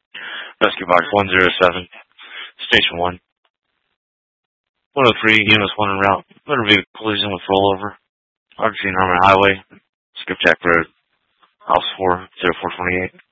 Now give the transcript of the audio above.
Rescue Box 107, Station 1. 103, units 1 en route. Motor vehicle collision with rollover. RG Norman Highway, Skipjack Road, House 4, 0428.